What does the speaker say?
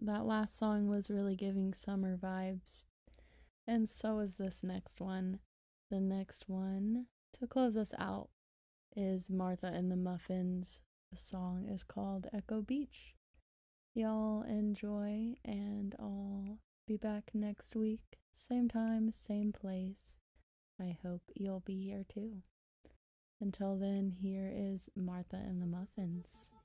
that last song was really giving summer vibes, and so is this next one. The next one to close us out is Martha and the Muffins. The song is called Echo Beach. Y'all enjoy, and I'll be back next week. Same time, same place. I hope you'll be here too. Until then, here is Martha and the Muffins.